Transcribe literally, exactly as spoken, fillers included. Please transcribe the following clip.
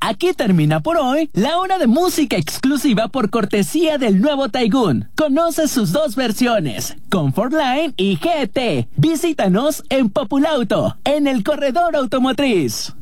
Aquí termina por hoy la hora de música exclusiva por cortesía del nuevo Taigun. Conoce sus dos versiones, Comfortline y G T. Visítanos en Populauto, en el corredor automotriz.